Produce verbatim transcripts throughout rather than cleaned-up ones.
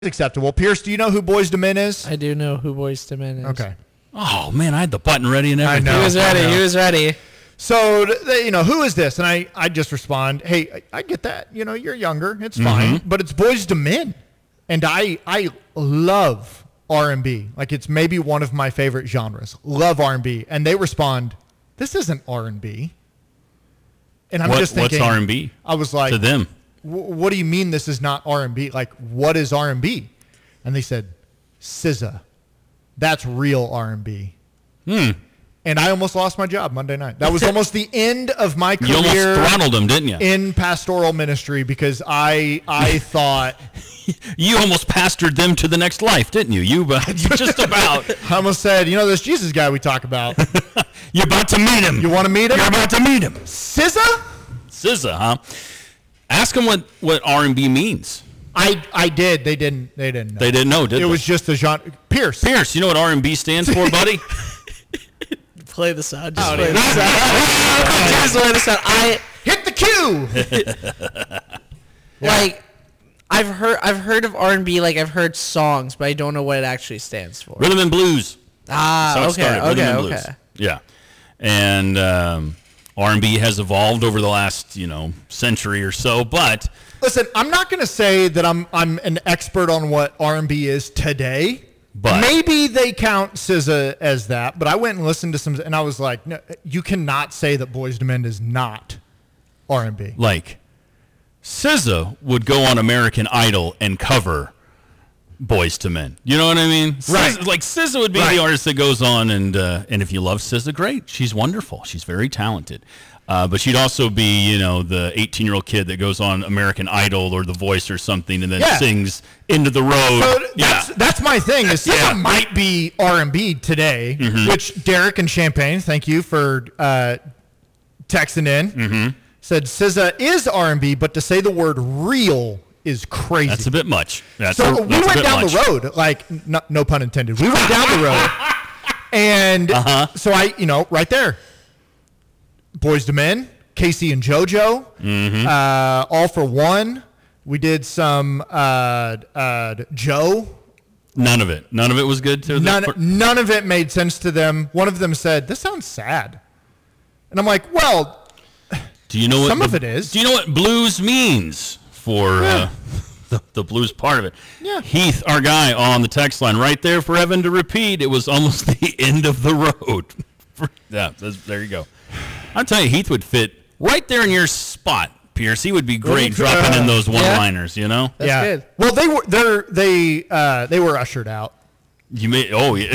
acceptable. Pierce, do you know who Boyz two Men is? I do know who Boyz two Men is. Okay. Oh, man, I had the button ready and everything. I know. He was ready. He was ready. So, they, you know, who is this? And I, I just respond, hey, I, I get that. You know, you're younger. It's fine. Mm-hmm. But it's Boyz two Men. And I I love R and B. Like, it's maybe one of my favorite genres. Love R and B. And they respond, this isn't R and B. And I'm what, just thinking. What's R and B? I was like. To them. What do you mean this is not R and B? Like, what is R and B? And they said, S Z A. That's real R and B. Hmm. And I almost lost my job Monday night. That was almost the end of my career. You almost throttled him, didn't you? In pastoral ministry because I I thought. You almost pastored them to the next life, didn't you? You, uh, you just about. I almost said, you know, this Jesus guy we talk about. You're about to meet him. You want to meet him? You're about to meet him. S Z A? S Z A, huh? Ask them what, what R and B means. I I did. They didn't. They didn't know. They didn't know, did it they? It was just a genre. Pierce. Pierce, you know what R and B stands for, buddy? Play the sound. Just play the sound. Just play the sound. I hit the cue. Like, I've heard I've heard of R and B. Like, I've heard songs, but I don't know what it actually stands for. Rhythm and blues. Ah, so it okay, started, okay, and okay. Yeah, and um, R and B has evolved over the last you know century or so, but. Listen, I'm not going to say that I'm I'm an expert on what R and B is today. But maybe they count S Z A as that. But I went and listened to some, and I was like, no, you cannot say that Boyz two Men is not R and B. Like, S Z A would go on American Idol and cover Boyz two Men. You know what I mean? Right. S Z A, like S Z A would be right. the artist that goes on, and uh, and if you love S Z A, great. She's wonderful. She's very talented. Uh, but she'd also be, you know, the eighteen-year-old kid that goes on American Idol or The Voice or something and then yeah. sings Into the Road. So yeah. that's, that's my thing. Is S Z A yeah. might be R and B today, mm-hmm. which Derek and Champaign, thank you for uh, texting in, mm-hmm. said S Z A is R and B, but to say the word real is crazy. That's a bit much. That's so a, we that's went down much. the road, like, no, no pun intended. We went down the road. And uh-huh. so I, you know, right there. Boyz two Men, Casey and JoJo, mm-hmm. uh, All for One. We did some uh, uh, Joe. None of it. None of it was good to none, them. None of it made sense to them. One of them said, "This sounds sad," and I'm like, "Well, do you know what some the, of it is? Do you know what blues means for yeah. uh, the, the blues part of it?" Yeah. Heath, our guy on the text line, right there for Evan to repeat. It was almost the end of the road. Yeah, there you go. I'll tell you, Heath would fit right there in your spot, Pierce. He would be great dropping in those one-liners, yeah. you know? That's yeah. good. Well, they were they're, they uh, they were ushered out. You may oh yeah.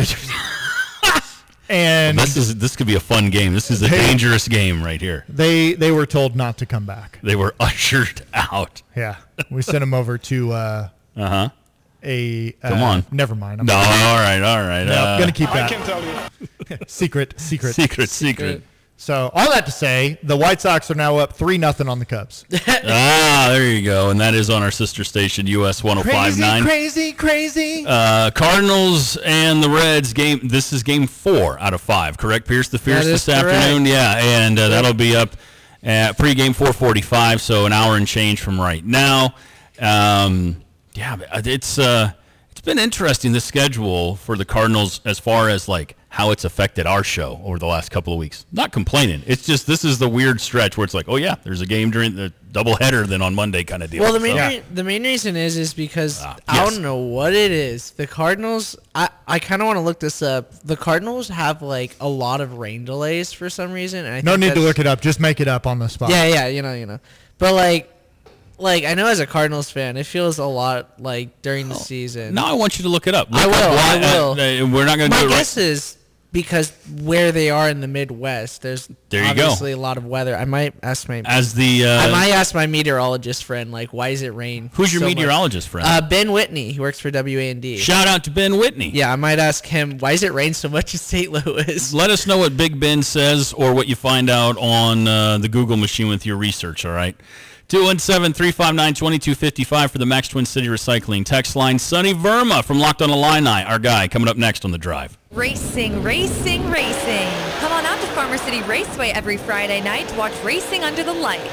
And well, this is this could be a fun game. This is a they, dangerous game right here. They they were told not to come back. They were ushered out. Yeah. We sent them over to uh uh-huh. a uh, Come on. Never mind. I'm no, all right, all right. No, uh, I'm gonna keep that. I can tell you. secret, secret. Secret, secret. So all that to say, the White Sox are now up three nothing on the Cubs. ah, there you go, and that is on our sister station, U S one oh five point nine. Crazy, crazy, crazy. Uh, Cardinals and the Reds game. This is game four out of five, correct, Pierce? The Fierce this correct. afternoon, yeah, and uh, that'll be up at pregame four forty-five, so an hour and change from right now. Um, yeah, it's uh, it's been interesting, the schedule for the Cardinals as far as like how it's affected our show over the last couple of weeks. Not complaining. It's just this is the weird stretch where it's like, oh yeah, there's a game during the doubleheader then on Monday kind of deal. Well, the main so. re- the main reason is is because uh, I yes. don't know what it is. The Cardinals, I, I kind of want to look this up. The Cardinals have like a lot of rain delays for some reason. And I no think need to that's- look it up. Just make it up on the spot. Yeah, yeah, you know, you know. But like, like I know as a Cardinals fan, it feels a lot like during the Oh, season. Now I want you to look it up. Look I will. Up why, I will. Uh, uh, we're not going to My do it guess right. is because where they are in the Midwest, there's There you go. obviously a lot of weather. I might ask my As the uh, I might ask my meteorologist friend, like, why is it rain? who's your so much? meteorologist friend? Uh, Ben Whitney. He works for W A N D. Shout out to Ben Whitney. Yeah, I might ask him, why does it rain so much in Saint Louis? Let us know what Big Ben says or what you find out on uh, the Google machine with your research, all right? two one seven, three five nine, two two five five for the Max Twin City Recycling text line. Sonny Verma from Locked on Illini, our guy, coming up next on The Drive. Racing, racing, racing. Come on out to Farmer City Raceway every Friday night to watch racing under the lights.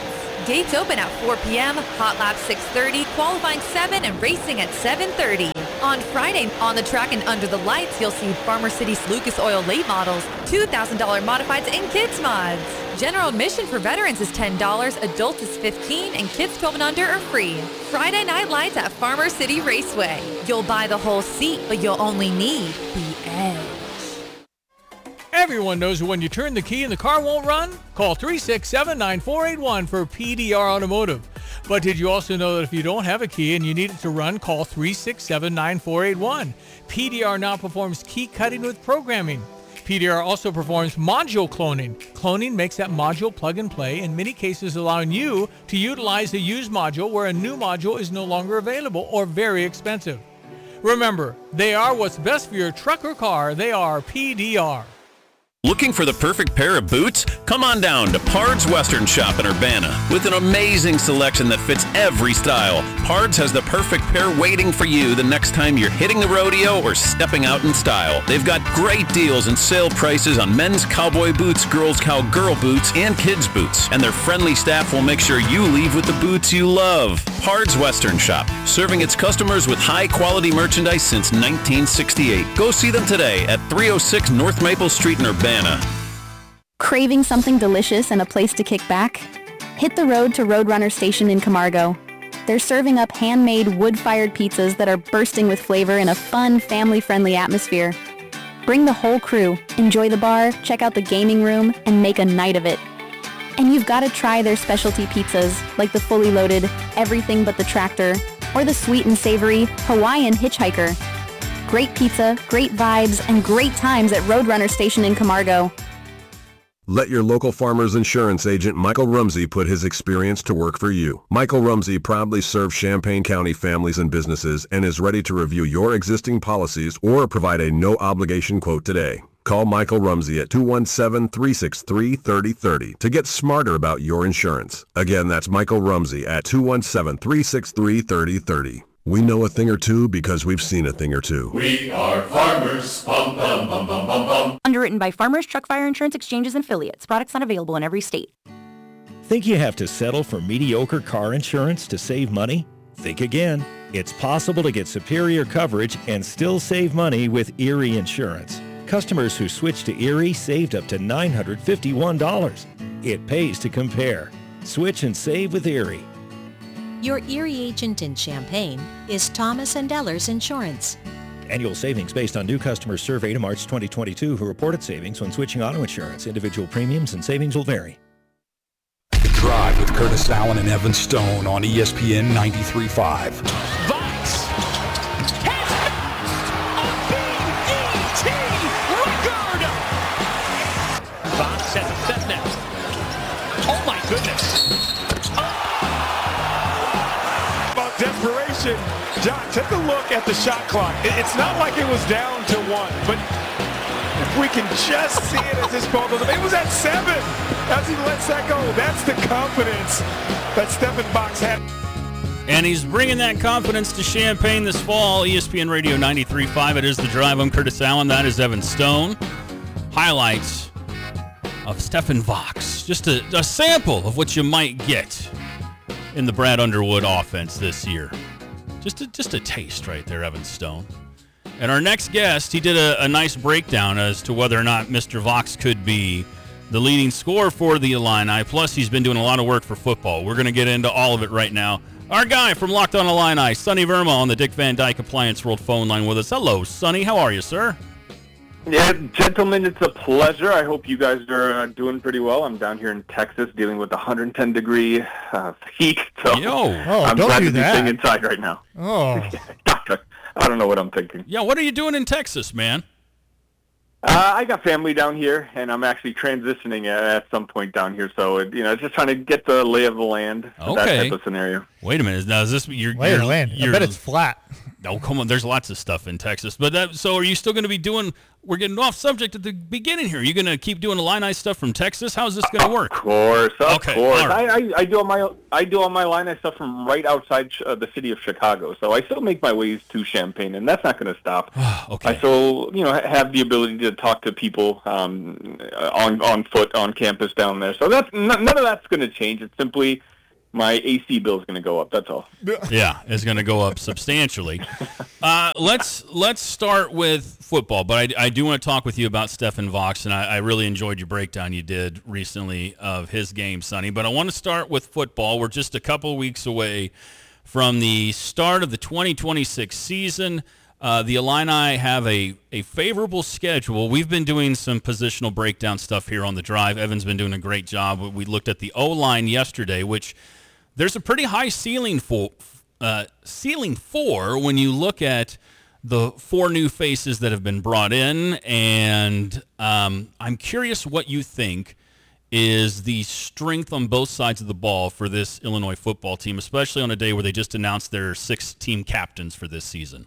Gates open at four p.m., hot lap six thirty, qualifying seven, and racing at seven thirty. On Friday, on the track and under the lights, you'll see Farmer City's Lucas Oil late models, two thousand dollars modifieds, and kids mods. General admission for veterans is ten dollars, adults is fifteen dollars, and kids twelve and under are free. Friday night lights at Farmer City Raceway. You'll buy the whole seat, but you'll only need the edge. Everyone knows when you turn the key and the car won't run? Call three six seven, nine four eight one for P D R Automotive. But did you also know that if you don't have a key and you need it to run, call three six seven, nine four eight one. P D R now performs key cutting with programming. P D R also performs module cloning. Cloning makes that module plug and play, in many cases allowing you to utilize a used module where a new module is no longer available or very expensive. Remember, they are what's best for your truck or car. They are P D R. Looking for the perfect pair of boots? Come on down to Pard's Western Shop in Urbana. With an amazing selection that fits every style, Pard's has the perfect pair waiting for you the next time you're hitting the rodeo or stepping out in style. They've got great deals and sale prices on men's cowboy boots, girls' cowgirl boots, and kids' boots. And their friendly staff will make sure you leave with the boots you love. Pard's Western Shop, serving its customers with high-quality merchandise since nineteen sixty-eight. Go see them today at three oh six North Maple Street in Urbana. Craving something delicious and a place to kick back? Hit the road to Roadrunner Station in Camargo. They're serving up handmade wood-fired pizzas that are bursting with flavor in a fun, family-friendly atmosphere. Bring the whole crew, enjoy the bar, check out the gaming room, and make a night of it. And you've got to try their specialty pizzas, like the fully loaded Everything But the Tractor, or the sweet and savory Hawaiian Hitchhiker. Great pizza, great vibes, and great times at Roadrunner Station in Camargo. Let your local Farmers Insurance agent Michael Rumsey put his experience to work for you. Michael Rumsey proudly serves Champaign County families and businesses and is ready to review your existing policies or provide a no-obligation quote today. Call Michael Rumsey at two one seven, three six three, three oh three oh to get smarter about your insurance. Again, that's Michael Rumsey at two one seven, three six three, three oh three oh. We know a thing or two because we've seen a thing or two. We are farmers. Bum, bum, bum, bum, bum, bum. Underwritten by Farmers Truck Fire Insurance Exchanges and Affiliates. Products not available in every state. Think you have to settle for mediocre car insurance to save money? Think again. It's possible to get superior coverage and still save money with Erie Insurance. Customers who switched to Erie saved up to nine hundred fifty-one dollars. It pays to compare. Switch and save with Erie. Your Erie agent in Champaign is Thomas and Ellers Insurance. Annual savings based on new customers surveyed in March twenty twenty-two who reported savings when switching auto insurance. Individual premiums and savings will vary. The Drive with Curtis Allen and Evan Stone on E S P N ninety-three point five. Vox has a B E T record! Vox has a set now. Oh my goodness. Desperation. John, take a look at the shot clock. It's not like it was down to one, but if we can just see it as this ball goes up. It was at seven as he lets that go. That's the confidence that Stephen Vox had. And he's bringing that confidence to Champaign this fall. E S P N Radio ninety-three point five. It is The Drive. I'm Curtis Allen. That is Evan Stone. Highlights of Stephen Vox. Just a, a sample of what you might get in the Brad Underwood offense this year. Just a, just a taste right there, Evan Stone. And our next guest, he did a, a nice breakdown as to whether or not Mister Vox could be the leading scorer for the Illini. Plus, he's been doing a lot of work for football. We're going to get into all of it right now. Our guy from Locked On Illini, Sonny Verma, on the Dick Van Dyke Appliance World phone line with us. Hello, Sonny. How are you, sir? Yeah, gentlemen, it's a pleasure. I hope you guys are uh, doing pretty well. I'm down here in Texas dealing with one hundred ten degree uh, heat, so Yo. Oh, I'm don't glad do to be that. staying inside right now. Oh. I don't know what I'm thinking. Yeah, what are you doing in Texas, man? Uh, I got family down here, and I'm actually transitioning at, at some point down here, so it, you know, just trying to get the lay of the land. Okay. That type of scenario. Wait a minute. Now, is this your Lay of land? I bet it's flat. No, come on. There's lots of stuff in Texas. But that, so are you still going to be doing, we're getting off subject at the beginning here. Are you going to keep doing Illini stuff from Texas? How's this going to work? Of course, of okay, course. Right. I, I, I do all my I do all my Illini stuff from right outside uh, the city of Chicago, so I still make my ways to Champaign, and that's not going to stop. okay. I still, you know, have the ability to talk to people um, on on foot on campus down there. So that's n- none of that's going to change. It's simply my A C bill is going to go up. That's all. Yeah, it's going to go up substantially. Uh, let's let's start with football, but I, I do want to talk with you about Stephen Vox, and I, I really enjoyed your breakdown you did recently of his game, Sonny. But I want to start with football. We're just a couple weeks away from the start of the twenty twenty-six season. Uh, the Illini have a, a favorable schedule. We've been doing some positional breakdown stuff here on the drive. Evan's been doing a great job. We looked at the O-line yesterday, which there's a pretty high ceiling for, uh, ceiling for when you look at the four new faces that have been brought in. And um, I'm curious what you think is the strength on both sides of the ball for this Illinois football team, especially on a day where they just announced their six team captains for this season.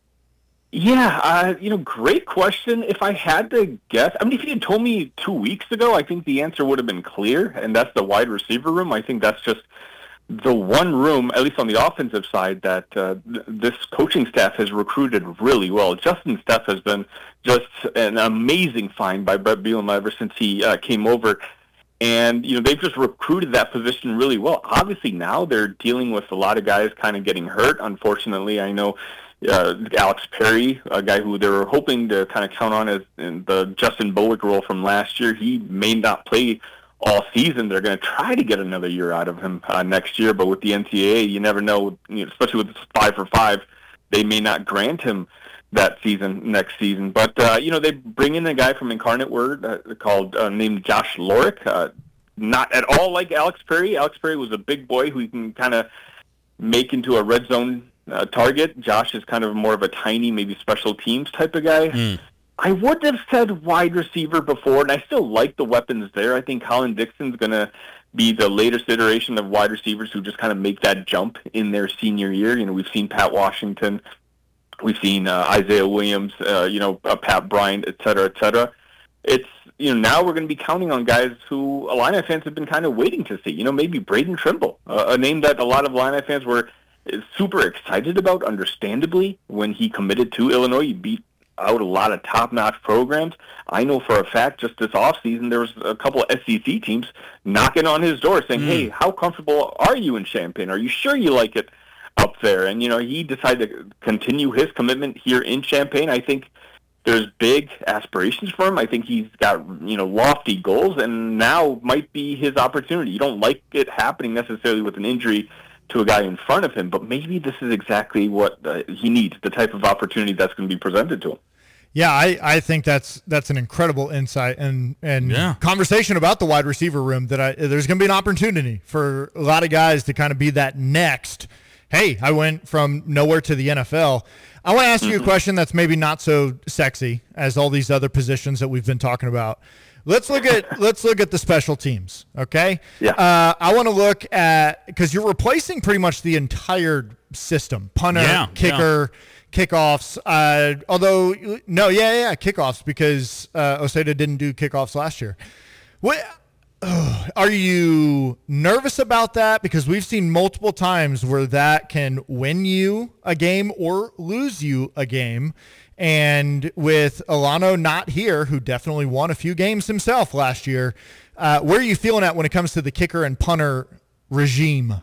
Yeah, uh, you know, great question. If I had to guess, I mean, if you had told me two weeks ago, I think the answer would have been clear, and that's the wide receiver room. I think that's just the one room, at least on the offensive side, that uh, th- this coaching staff has recruited really well. Justin Steff has been just an amazing find by Brett Bielema ever since he uh, came over. And, you know, they've just recruited that position really well. Obviously, now they're dealing with a lot of guys kind of getting hurt. Unfortunately, I know Uh, Alex Perry, a guy who they were hoping to kind of count on as in the Justin Bowick role from last year, he may not play all season. They're going to try to get another year out of him uh, next year, but with the N C double A, you never know, you know, especially with this five for five, they may not grant him that season next season. But, uh, you know, they bring in a guy from Incarnate Word uh, called, uh, named Josh Lorick, uh, not at all like Alex Perry. Alex Perry was a big boy who you can kind of make into a red zone Uh, target. Josh is kind of more of a tiny, maybe special teams type of guy. Mm. I would have said wide receiver before, and I still like the weapons there. I think Colin Dixon's going to be the latest iteration of wide receivers who just kind of make that jump in their senior year. You know, we've seen Pat Washington, we've seen uh, Isaiah Williams, uh, you know, uh, Pat Bryant, et cetera, et cetera. It's, you know, now we're going to be counting on guys who Illini fans have been kind of waiting to see. You know, maybe Braden Trimble, uh, a name that a lot of Illini fans were is super excited about, understandably. When he committed to Illinois, he beat out a lot of top-notch programs. I know for a fact just this offseason there was a couple of S E C teams knocking on his door saying, mm. hey, how comfortable are you in Champaign? Are you sure you like it up there? And, you know, he decided to continue his commitment here in Champaign. I think there's big aspirations for him. I think he's got, you know, lofty goals, and now might be his opportunity. You don't like it happening necessarily with an injury to a guy in front of him, but maybe this is exactly what uh, he needs, the type of opportunity that's going to be presented to him. Yeah, I, I think that's that's an incredible insight and and yeah. conversation about the wide receiver room that I there's going to be an opportunity for a lot of guys to kind of be that next, hey, I went from nowhere to the N F L. I want to ask mm-hmm. you a question that's maybe not so sexy as all these other positions that we've been talking about. Let's look at let's look at the special teams, okay? Yeah. Uh, I want to look at, because you're replacing pretty much the entire system: punter, yeah, kicker, yeah. kickoffs. Uh, although no, yeah, yeah, kickoffs, because uh, Oseda didn't do kickoffs last year. What uh, are you nervous about that? Because we've seen multiple times where that can win you a game or lose you a game. And with Alano not here, who definitely won a few games himself last year, uh, where are you feeling at when it comes to the kicker and punter regime?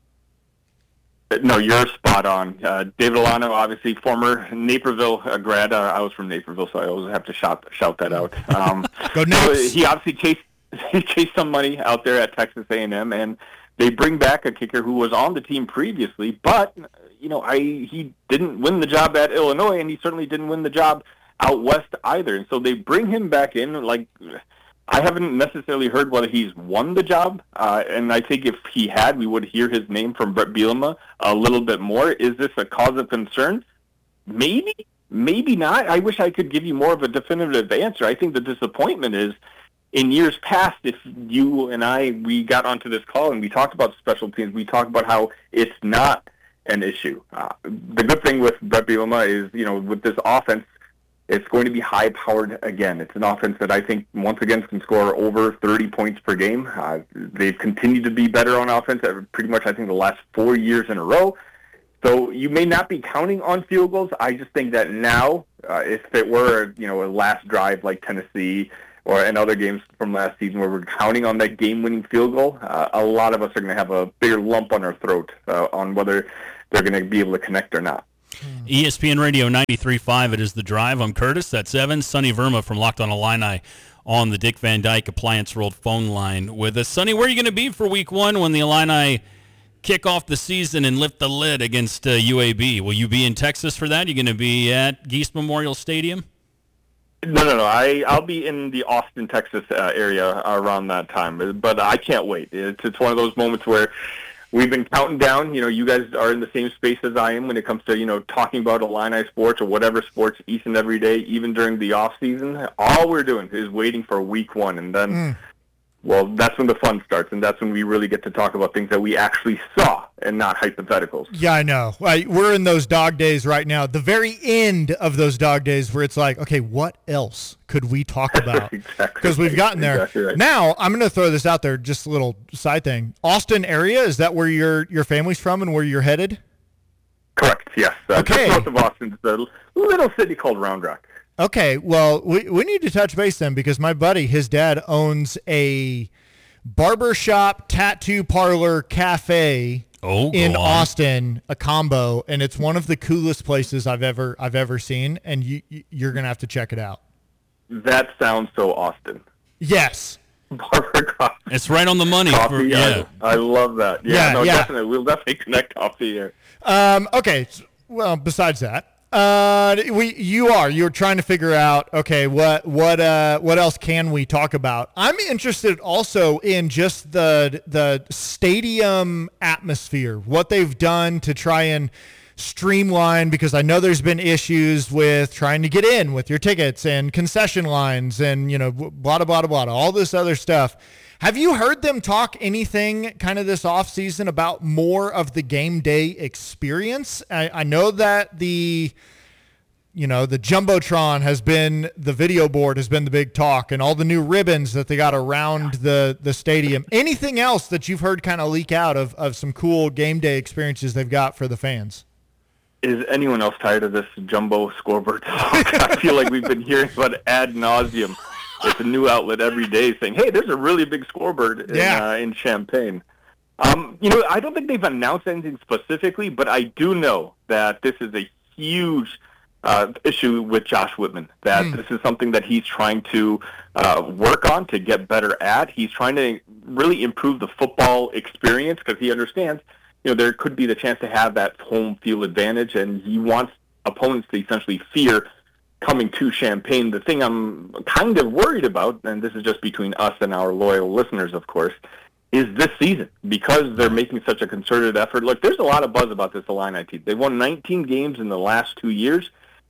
No, you're spot on. Uh, David Alano, obviously former Naperville uh, grad. Uh, I was from Naperville, so I always have to shout shout that out. Um, Go Napes. He obviously chased he chased some money out there at Texas A and M, and they bring back a kicker who was on the team previously, but you know, I he didn't win the job at Illinois, and he certainly didn't win the job out west either. And so they bring him back in. Like, I haven't necessarily heard whether he's won the job, uh, and I think if he had, we would hear his name from Brett Bielema a little bit more. Is this a cause of concern? Maybe, maybe not. I wish I could give you more of a definitive answer. I think the disappointment is, in years past, if you and I, we got onto this call and we talked about special teams, we talked about how it's not an issue. Uh, the good thing with Brett Bielema is, you know, with this offense, it's going to be high-powered again. It's an offense that I think, once again, can score over thirty points per game. Uh, they've continued to be better on offense pretty much, I think, the last four years in a row. So you may not be counting on field goals. I just think that now, uh, if it were, you know, a last drive like Tennessee or in other games from last season where we're counting on that game-winning field goal, uh, a lot of us are going to have a bigger lump on our throat uh, on whether they're going to be able to connect or not. E S P N Radio ninety-three point five, it is The Drive. I'm Curtis. That's Evan. Sonny Verma from Locked on Illini on the Dick Van Dyke Appliance World phone line with us. Sonny, where are you going to be for week one when the Illini kick off the season and lift the lid against uh, U A B? Will you be in Texas for that? Are you going to be at Geese Memorial Stadium? No, no, no. I, I'll be in the Austin, Texas uh, area around that time, but I can't wait. It's, it's one of those moments where we've been counting down. You know, you guys are in the same space as I am when it comes to, you know, talking about Illini sports or whatever sports each and every day, even during the off season. All we're doing is waiting for week one, and then, mm. well, that's when the fun starts, and that's when we really get to talk about things that we actually saw and not hypotheticals. Yeah, I know. We're in those dog days right now, the very end of those dog days where it's like, okay, what else could we talk about? Because exactly. we've gotten there. Exactly right. Now, I'm going to throw this out there, just a little side thing. Austin area, is that where your your family's from and where you're headed? Correct, yes. Uh, okay. Just north of Austin, it's a little city called Round Rock. Okay, well, we we need to touch base then, because my buddy, his dad owns a barbershop, tattoo parlor, cafe oh, in on. Austin, a combo, and it's one of the coolest places I've ever I've ever seen, and you you're gonna have to check it out. That sounds so Austin. Yes. Barber coffee. It's right on the money. Coffee, for, yeah, I, I love that. Yeah, yeah no, yeah. definitely. We'll definitely connect off the air. Um. Okay. Well, besides that. Uh, we you are you're trying to figure out, okay, what what uh what else can we talk about? I'm interested also in just the the stadium atmosphere, what they've done to try and streamline, because I know there's been issues with trying to get in with your tickets and concession lines and, you know, blah blah blah blah all this other stuff. Have you heard them talk anything kind of this off season about more of the game day experience? I, I know that the, you know, the Jumbotron has been, the video board has been the big talk, and all the new ribbons that they got around the, the stadium. Anything else that you've heard kind of leak out of, of some cool game day experiences they've got for the fans? Is anyone else tired of this jumbo scoreboard talk? I feel like we've been hearing about it ad nauseum. It's a new outlet every day saying, hey, there's a really big scoreboard in, yeah. uh, in Champaign. Um, you know, I don't think they've announced anything specifically, but I do know that this is a huge uh, issue with Josh Whitman, that mm. this is something that he's trying to uh, work on to get better at. He's trying to really improve the football experience because he understands, you know, there could be the chance to have that home field advantage, and he wants opponents to essentially fear coming to Champaign. The thing I'm kind of worried about, and this is just between us and our loyal listeners, of course, is this season, because they're making such a concerted effort. Look, there's a lot of buzz about this Illini team. They've won nineteen games in the last two years.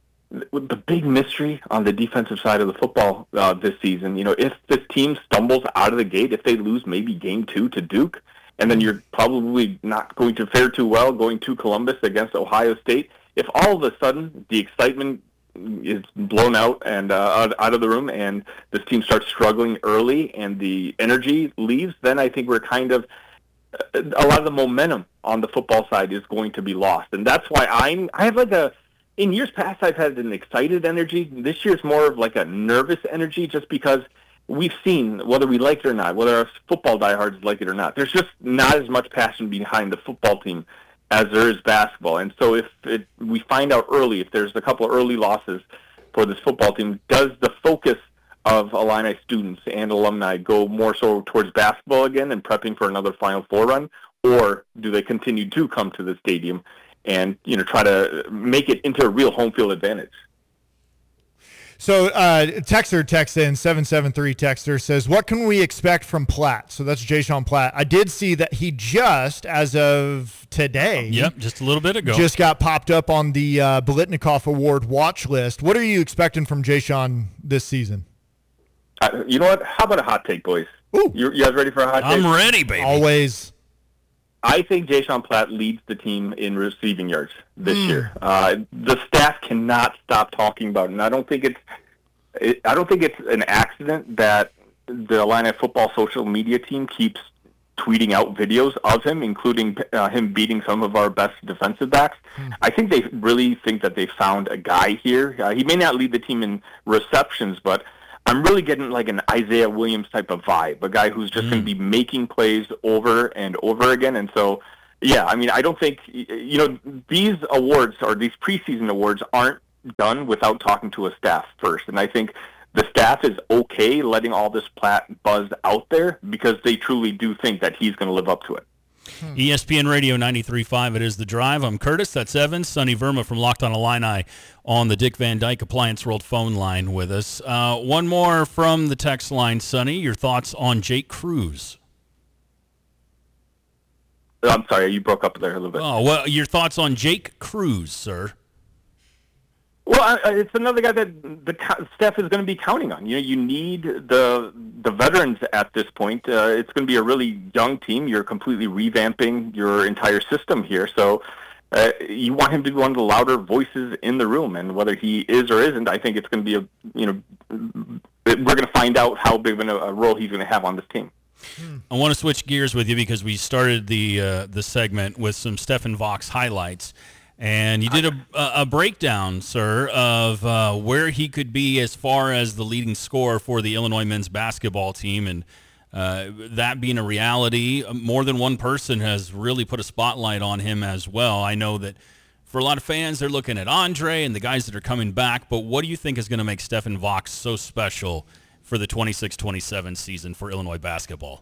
The big mystery on the defensive side of the football uh, this season, you know, if this team stumbles out of the gate, if they lose maybe game two to Duke, and then you're probably not going to fare too well going to Columbus against Ohio State, if all of a sudden the excitement is blown out and uh, out, out of the room, and this team starts struggling early, and the energy leaves, then I think we're kind of uh, a lot of the momentum on the football side is going to be lost, and that's why I'm I have like a in years past I've had an excited energy. This year's more of like a nervous energy, just because we've seen, whether we like it or not, whether our football diehards like it or not, there's just not as much passion behind the football team as there is basketball. And so if it, we find out early, if there's a couple of early losses for this football team, does the focus of Illini students and alumni go more so towards basketball again and prepping for another Final Four run, or do they continue to come to the stadium and, you know, try to make it into a real home field advantage? So uh, Texter texts in, seven seven three Texter says, what can we expect from Platt? So that's Jayshawn Platt. I did see that he just, as of today, yep, just a little bit ago, just got popped up on the uh, Biletnikoff Award watch list. What are you expecting from Jayshawn this season? Uh, you know what? How about a hot take, boys? Ooh. You, you guys ready for a hot take? I'm ready, baby. Always. I think Jayshawn Platt leads the team in receiving yards this mm. year. Uh, the staff cannot stop talking about it, and I don't think it's it, I don't think it's an accident that the Illini football social media team keeps tweeting out videos of him, including uh, him beating some of our best defensive backs. Mm. I think they really think that they found a guy here. Uh, he may not lead the team in receptions, but I'm really getting like an Isaiah Williams type of vibe, a guy who's just mm. going to be making plays over and over again. And so, yeah, I mean, I don't think, you know, these awards or these preseason awards aren't done without talking to a staff first. And I think the staff is okay letting all this plat buzz out there because they truly do think that he's going to live up to it. Hmm. E S P N Radio ninety-three point five, it is The Drive. I'm Curtis, that's Evan. Sonny Verma from Locked On Illini on the Dick Van Dyke Appliance World phone line with us. Uh, one more from the text line, Sonny. Your thoughts on Jake Cruz? I'm sorry, you broke up there a little bit. Oh, well, your thoughts on Jake Cruz, sir? Well, I, it's another guy that the staff is going to be counting on. You know, you need the the veterans at this point. Uh, it's going to be a really young team. You're completely revamping your entire system here, so uh, you want him to be one of the louder voices in the room. And whether he is or isn't, I think it's going to be a you know we're going to find out how big of a role he's going to have on this team. I want to switch gears with you because we started the uh, the segment with some Stefan Vox highlights. And you did a, a breakdown, sir, of uh, where he could be as far as the leading scorer for the Illinois men's basketball team. And uh, that being a reality, more than one person has really put a spotlight on him as well. I know that for a lot of fans, they're looking at Andre and the guys that are coming back. But what do you think is going to make Stefan Vox so special for the twenty-six twenty-seven season for Illinois basketball?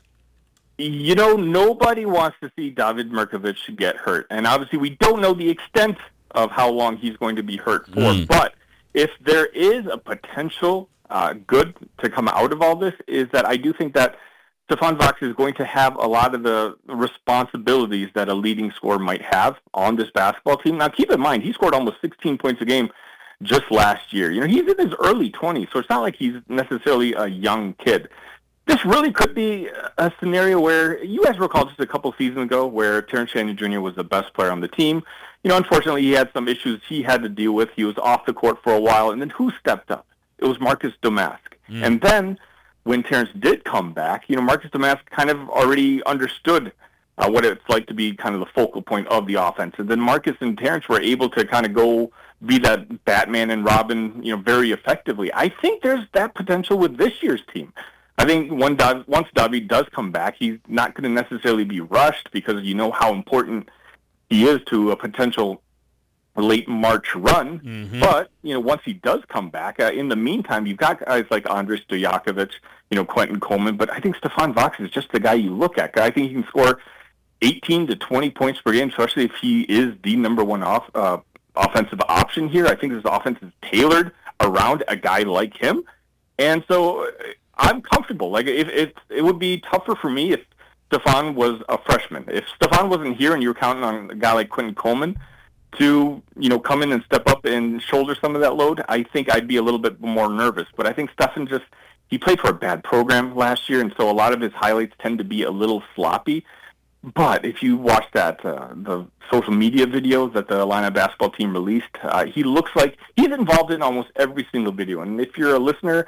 You know, nobody wants to see David Mirkovic get hurt. And obviously we don't know the extent of how long he's going to be hurt for. Mm. But if there is a potential uh, good to come out of all this, is that I do think that Stefan Vox is going to have a lot of the responsibilities that a leading scorer might have on this basketball team. Now, keep in mind, he scored almost sixteen points a game just last year. You know, he's in his early twenties, so it's not like he's necessarily a young kid. This really could be a scenario where you guys recall just a couple seasons ago where Terrence Shannon Junior was the best player on the team. You know, unfortunately, he had some issues he had to deal with. He was off the court for a while, and then who stepped up? It was Marcus Domask. Mm. And then when Terrence did come back, you know, Marcus Domask kind of already understood uh, what it's like to be kind of the focal point of the offense. And then Marcus and Terrence were able to kind of go be that Batman and Robin, you know, very effectively. I think there's that potential with this year's team. I think when Dav- once David does come back, he's not going to necessarily be rushed because you know how important he is to a potential late March run. Mm-hmm. But, you know, once he does come back, uh, in the meantime, you've got guys like Andrej Stojakovic, you know, Quentin Coleman. But I think Stefan Vox is just the guy you look at. I think he can score eighteen to twenty points per game, especially if he is the number one off, uh, offensive option here. I think this offense is tailored around a guy like him. And so I'm comfortable. Like, if, if it would be tougher for me if Stefan was a freshman. If Stefan wasn't here and you were counting on a guy like Quentin Coleman to, you know, come in and step up and shoulder some of that load, I think I'd be a little bit more nervous. But I think Stefan just, he played for a bad program last year, and so a lot of his highlights tend to be a little sloppy. But if you watch that, uh, the social media videos that the Illini basketball team released, uh, he looks like he's involved in almost every single video. And if you're a listener,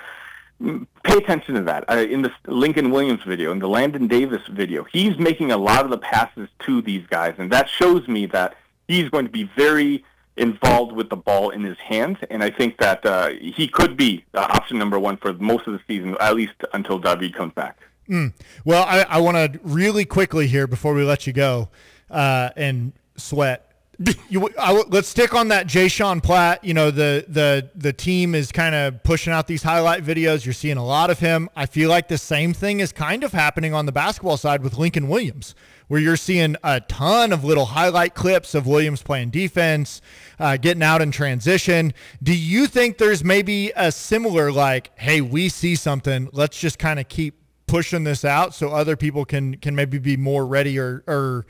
pay attention to that. Uh, in the Lincoln Williams video, in the Landon Davis video, he's making a lot of the passes to these guys, and that shows me that he's going to be very involved with the ball in his hands, and I think that uh, he could be uh, option number one for most of the season, at least until David comes back. Mm. Well, I, I want to really quickly here before we let you go uh, and sweat. You, I, let's stick on that Jay Sean Platt. You know, the the the team is kind of pushing out these highlight videos. You're seeing a lot of him. I feel like the same thing is kind of happening on the basketball side with Lincoln Williams, where you're seeing a ton of little highlight clips of Williams playing defense, uh, getting out in transition. Do you think there's maybe a similar, like, hey, we see something, let's just kind of keep pushing this out so other people can can maybe be more ready or, or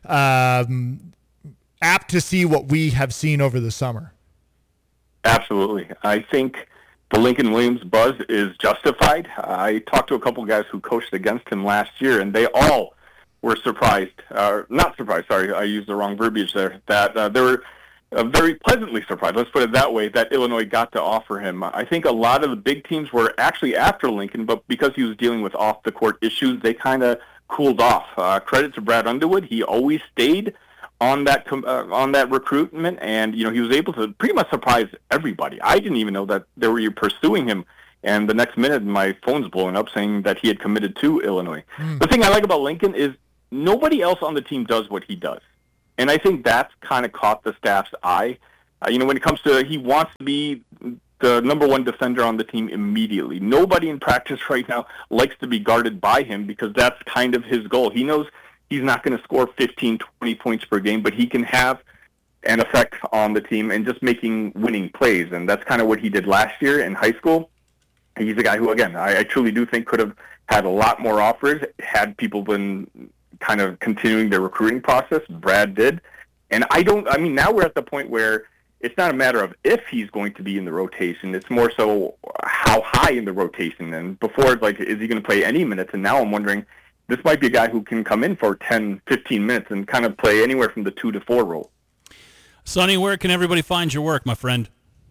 um, apt to see what we have seen over the summer? Absolutely. I think the Lincoln Williams buzz is justified. I talked to a couple of guys who coached against him last year, and they all were surprised, uh, not surprised, sorry, I used the wrong verbiage there, that uh, they were uh, very pleasantly surprised, let's put it that way, that Illinois got to offer him. I think a lot of the big teams were actually after Lincoln, but because he was dealing with off-the-court issues, they kind of cooled off. Uh, credit to Brad Underwood. He always stayed on that uh, on that recruitment, and you know he was able to pretty much surprise everybody. I didn't even know that they were pursuing him And the next minute, my phone's blowing up saying that he had committed to Illinois. Mm. The thing I like about Lincoln is nobody else on the team does what he does. And I think that's kind of caught the staff's eye. Uh, you know, when it comes to, he wants to be the number one defender on the team immediately. Nobody in practice right now likes to be guarded by him because that's kind of his goal. He knows he's not going to score fifteen, twenty points per game, but he can have an effect on the team and just making winning plays. And that's kind of what he did last year in high school. He's a guy who, again, I, I truly do think could have had a lot more offers had people been kind of continuing their recruiting process. Brad did. And I don't, I mean, now we're at the point where it's not a matter of if he's going to be in the rotation. It's more so how high in the rotation. And before, it's like, is he going to play any minutes? And now I'm wondering, this might be a guy who can come in for ten, fifteen minutes and kind of play anywhere from the two to four role. Sonny, where can everybody find your work, my friend?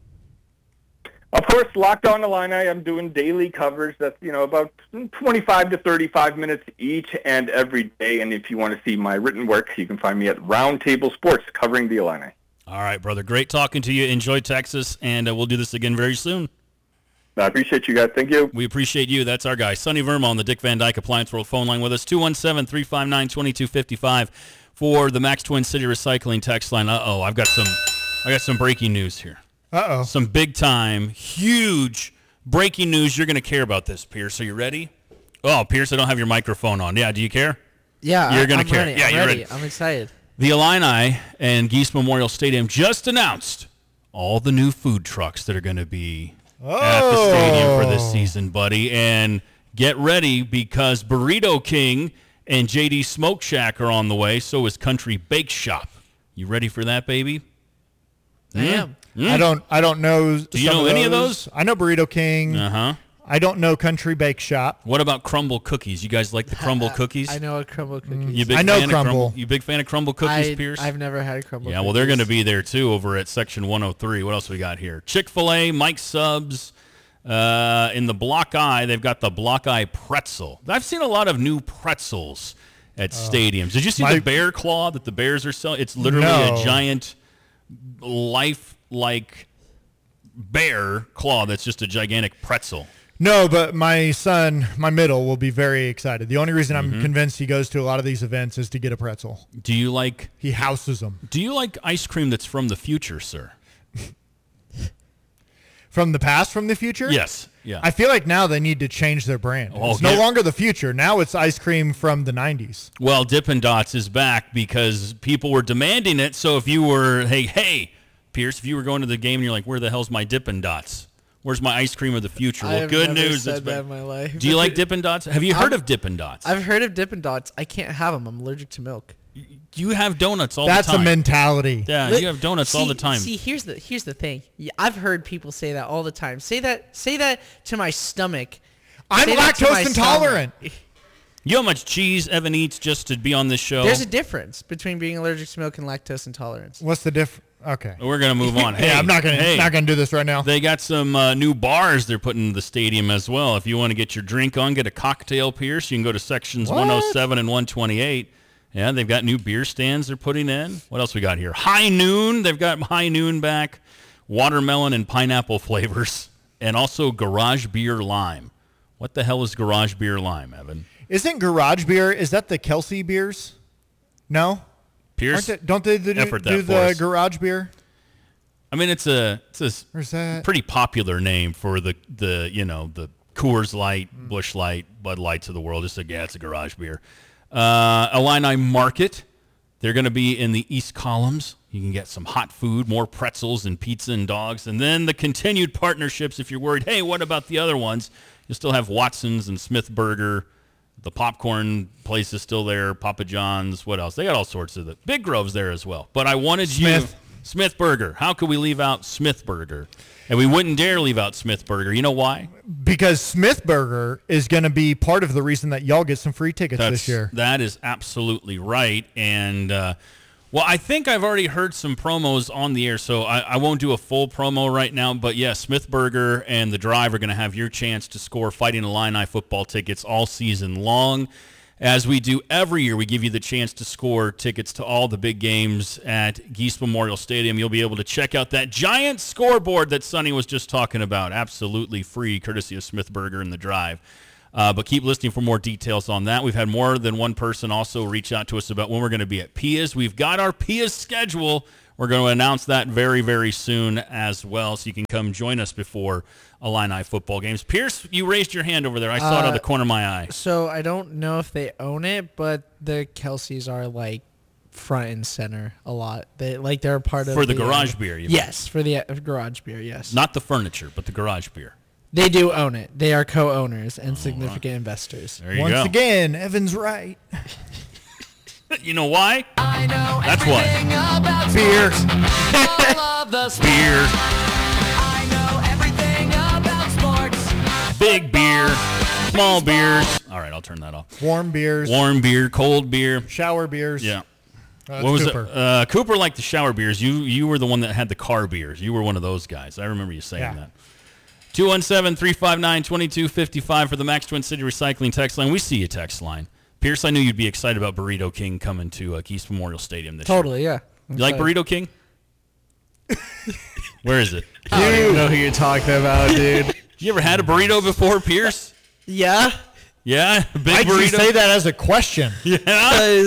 Of course, Locked On Illini, I'm doing daily covers. That's, you know, about twenty-five to thirty-five minutes each and every day. And if you want to see my written work, you can find me at Roundtable Sports, covering the Illini. All right, brother. Great talking to you. Enjoy Texas, and uh, we'll do this again very soon. I appreciate you guys. Thank you. We appreciate you. That's our guy, Sonny Verma, on the Dick Van Dyke Appliance World phone line with us, two one seven, three five nine, two two five five for the Max Twin City Recycling text line. Uh-oh, I've got some I got some breaking news here. Uh-oh. Some big-time, huge breaking news. You're going to care about this, Pierce. Are you ready? Oh, Pierce, I don't have your microphone on. Yeah, do you care? Yeah, You're going I'm to care. Ready. Yeah, I'm you're ready. ready. I'm excited. The Illini and Geese Memorial Stadium just announced all the new food trucks that are going to be oh. at the stadium for this season, buddy. And get ready because Burrito King and J D Smoke Shack are on the way. So is Country Bake Shop. You ready for that, baby? I mm. am. Mm. I don't. I don't know. Do you know of any of those? I know Burrito King. Uh huh. I don't know Country Bake Shop. What about Crumble Cookies? You guys like the Crumble Cookies? I know a Crumble Cookies. You big I know fan Crumble. Of Crumble. You big fan of Crumble Cookies, I, Pierce? I've never had a Crumble Yeah, cookies. well, they're going to be there, too, over at Section one oh three. What else we got here? Chick-fil-A, Mike's Subs. Uh, in the Block Eye, they've got the Block Eye Pretzel. I've seen a lot of new pretzels at uh, stadiums. Did you see my, the bear claw that the Bears are selling? It's literally no. a giant, life-like bear claw that's just a gigantic pretzel. No, but my son, my middle, will be very excited. The only reason I'm Mhm. convinced he goes to a lot of these events is to get a pretzel. Do you like... He houses them. Do you like ice cream that's from the future, sir? From the past, from the future? Yes. Yeah. I feel like now they need to change their brand. Oh, it's no yeah. longer the future. Now it's ice cream from the nineties. Well, Dippin' Dots is back because people were demanding it. So if you were, hey, hey, Pierce, if you were going to the game and you're like, where the hell's my Dippin' Dots? Where's my ice cream of the future? I Well, have good never news. said it's that back. in my life. Do you like Dippin' Dots? Have you heard I'm- of Dippin' Dots? I've heard of Dippin' Dots. I can't have them. I'm allergic to milk. You have donuts all That's the time. a mentality. Yeah, Li- you have donuts see, all the time. See, here's the here's the thing. Yeah, I've heard people say that all the time. Say that say that to my stomach. I'm Say that to my lactose intolerant. stomach. You know how much cheese Evan eats just to be on this show? There's a difference between being allergic to milk and lactose intolerance. What's the diff? Okay. We're going to move on. Hey, yeah, I'm not going to hey, not going to do this right now. They got some uh, new bars they're putting in the stadium as well. If you want to get your drink on, get a cocktail, Pierce, you can go to sections What? one oh seven and one twenty-eight. Yeah, they've got new beer stands they're putting in. What else we got here? High Noon. They've got High Noon back. Watermelon and pineapple flavors. And also Garage Beer Lime. What the hell is Garage Beer Lime, Evan? Isn't Garage Beer, is that the Kelsey beers? No? Pierce, Aren't they, don't they do, effort that do for the us. Garage Beer? I mean, it's a it's a Or is that- pretty popular name for the, the you know, the Coors Light, Busch Light, Bud Lights of the world. Just like, yeah, it's a garage beer. Uh, Illini Market. They're going to be in the East Columns. You can get some hot food, more pretzels and pizza and dogs. And then the continued partnerships, if you're worried, hey, what about the other ones? You still have Watson's and Smith Burger. The popcorn place is still there. Papa John's. What else? They got all sorts of it. Big Grove's there as well. But I wanted Smith. you... Smith Burger. How could we leave out Smith Burger? And we wouldn't dare leave out Smith Burger. You know why? Because Smith Burger is going to be part of the reason that y'all get some free tickets That's, this year. That is absolutely right. And, uh, well, I think I've already heard some promos on the air, so I, I won't do a full promo right now. But, yeah, Smith Burger and The Drive are going to have your chance to score Fighting Illini football tickets all season long. As we do every year, we give you the chance to score tickets to all the big games at Geese Memorial Stadium. You'll be able to check out that giant scoreboard that Sonny was just talking about. Absolutely free, courtesy of Smith Burger in the Drive. Uh, but keep listening for more details on that. We've had more than one person also reach out to us about when we're going to be at P I A S. We've got our P I A S schedule. We're going to announce that very, very soon as well, so you can come join us before Illini football games. Pierce, you raised your hand over there. I saw uh, it out of the corner of my eye. So I don't know if they own it, but the Kelseys are like front and center a lot. They like they're a part of for the, the uh, garage beer. You yes, mean. for the uh, garage beer. Yes, not the furniture, but the garage beer. They do own it. They are co-owners and significant right. investors. There you Once go. Once again, Evan's right. You know why? I know That's what. About beer. All of the sports. Beer. I know everything about sports. Big beer. Small beers. All right, I'll turn that off. Warm beers. Warm beer. Cold beer. Shower beers. Yeah. Uh, what was Cooper. it? Uh, Cooper liked the shower beers. You you were the one that had the car beers. You were one of those guys. I remember you saying yeah. that. two one seven, three five nine, two two five five for the Max Twin City Recycling text line. We see you text line. Pierce, I knew you'd be excited about Burrito King coming to uh, Geese Memorial Stadium this totally, year. Totally, yeah. I'm you like excited. Burrito King? Where is it? I don't even know who you're talking about, dude. You ever had a burrito before, Pierce? Yeah. Yeah? Big Why'd burrito? you say that as a question? Yeah.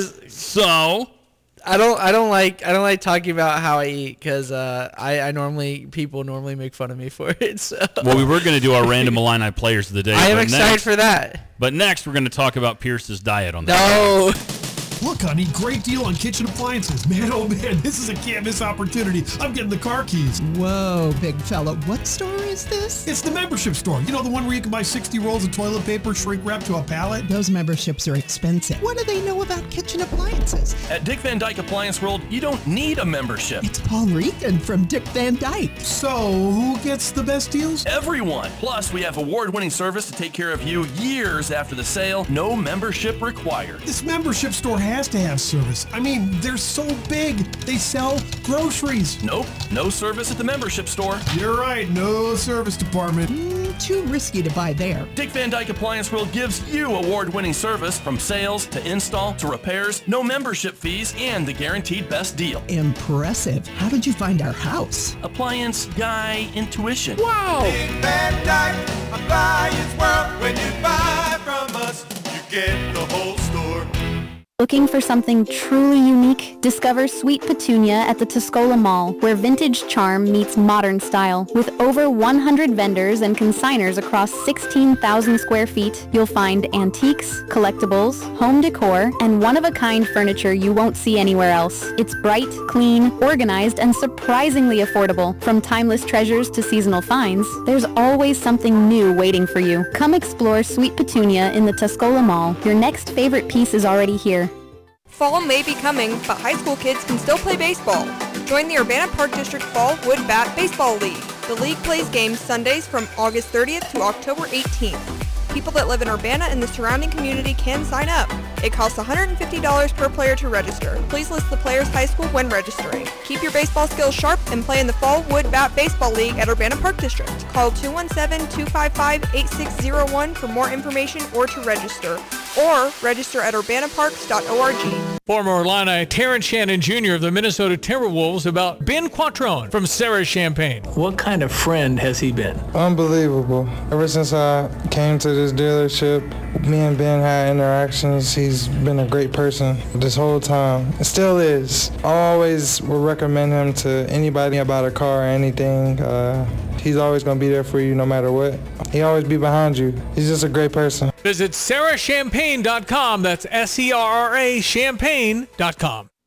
So... I don't. I don't like. I don't like talking about how I eat because uh, I, I normally people normally make fun of me for it. So. Well, we were going to do our random Illini players of the day. I am but excited next, for that. But next, we're going to talk about Pierce's diet on that. No. Look, honey, great deal on kitchen appliances. Man, oh man, this is a can't miss opportunity. I'm getting the car keys. Whoa, big fella. What store is this? It's the membership store. You know, the one where you can buy sixty rolls of toilet paper shrink wrapped to a pallet? Those memberships are expensive. What do they know about kitchen appliances? At Dick Van Dyke Appliance World, you don't need a membership. It's Paul Regan from Dick Van Dyke. So, who gets the best deals? Everyone. Plus, we have award-winning service to take care of you years after the sale. No membership required. This membership store has to have service. I mean, they're so big. They sell groceries. Nope. No service at the membership store. You're right. No service department. Mm, too risky to buy there. Dick Van Dyke Appliance World gives you award-winning service from sales to install to repairs, no membership fees, and the guaranteed best deal. Impressive. How did you find our house? Appliance Guy Intuition. Wow. Dick Van Dyke Appliance World. When you buy from us, you get the whole store. Looking for something truly unique? Discover Sweet Petunia at the Tuscola Mall, where vintage charm meets modern style. With over one hundred vendors and consigners across sixteen thousand square feet, you'll find antiques, collectibles, home decor, and one-of-a-kind furniture you won't see anywhere else. It's bright, clean, organized, and surprisingly affordable. From timeless treasures to seasonal finds, there's always something new waiting for you. Come explore Sweet Petunia in the Tuscola Mall. Your next favorite piece is already here. Fall may be coming, but high school kids can still play baseball. Join the Urbana Park District Fall Wood Bat Baseball League. The league plays games Sundays from August thirtieth to October eighteenth. People that live in Urbana and the surrounding community can sign up. It costs one hundred fifty dollars per player to register. Please list the player's high school when registering. Keep your baseball skills sharp and play in the Fall Wood Bat Baseball League at Urbana Park District. Call two one seven, two five five, eight six zero one for more information or to register. Or register at urbana parks dot org. Former Illini Terrence Shannon Junior of the Minnesota Timberwolves about Ben Quattrone from Sarah Champagne. What kind of friend has he been? Unbelievable. Ever since I came to this dealership, me and Ben had interactions. He's been a great person this whole time. It still is. I always will recommend him to anybody about a car or anything. Uh, he's always going to be there for you no matter what. He always be behind you. He's just a great person. Visit sarah champagne dot com. That's S E R R A champagne dot com.